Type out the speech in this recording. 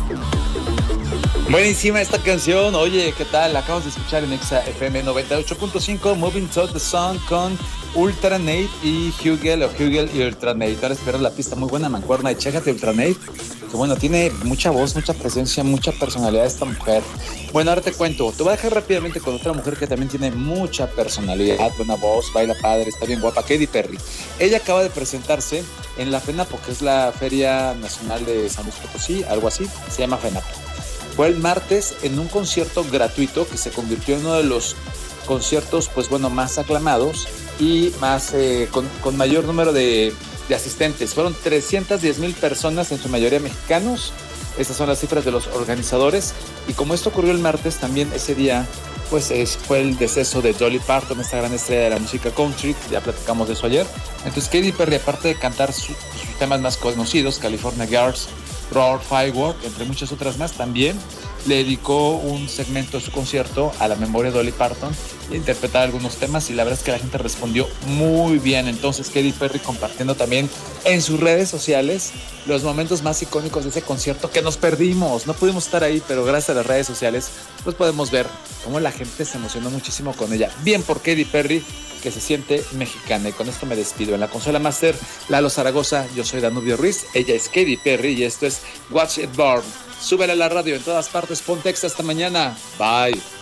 Buenísima esta canción. Oye, ¿qué tal? La acabamos de escuchar en Exa FM 98.5, Moving to the Sun con Ultranate y Hugel y Ultranate. Ahora esperas la pista, muy buena mancuerna. Y chécate Ultranate, que bueno, tiene mucha voz, mucha presencia, mucha personalidad esta mujer. Bueno, ahora te cuento. Te voy a dejar rápidamente con otra mujer que también tiene mucha personalidad, buena voz, baila padre, está bien guapa, Katy Perry. Ella acaba de presentarse en la FENAPO, que es la Feria Nacional de San Luis Potosí, algo así, se llama FENAPO. Fue el martes en un concierto gratuito que se convirtió en uno de los conciertos, pues bueno, más aclamados y más con mayor número de asistentes. Fueron 310,000 personas, en su mayoría mexicanos. Estas son las cifras de los organizadores. Y como esto ocurrió el martes, también ese día pues fue el deceso de Dolly Parton, esta gran estrella de la música country, ya platicamos de eso ayer. Entonces Katy Perry, aparte de cantar sus temas más conocidos, California Girls, Roar, Firework, entre muchas otras más, también le dedicó un segmento de su concierto a la memoria de Dolly Parton e interpretar algunos temas, y la verdad es que la gente respondió muy bien. Entonces Katy Perry compartiendo también en sus redes sociales los momentos más icónicos de ese concierto que nos perdimos, no pudimos estar ahí, pero gracias a las redes sociales pues podemos ver cómo la gente se emocionó muchísimo con ella. Bien por Katy Perry, que se siente mexicana. Y con esto me despido. En la consola máster, Lalo Zaragoza, yo soy Danubio Ruiz, ella es Katy Perry y esto es Watch It Burn. Súbele a la radio en todas partes, ponte Exa, hasta mañana. Bye.